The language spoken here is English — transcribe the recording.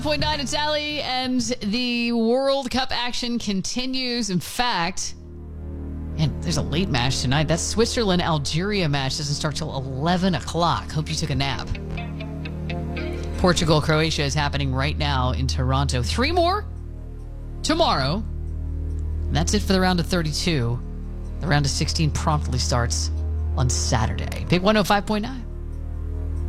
101.9 at Sally, and the World Cup action continues. In fact, and there's a late match tonight. That Switzerland-Algeria match doesn't start till 11 o'clock. Hope you took a nap. Portugal-Croatia is happening right now in Toronto. 3 more tomorrow. And that's it for the round of 32. The round of 16 promptly starts on Saturday. Big 105.9.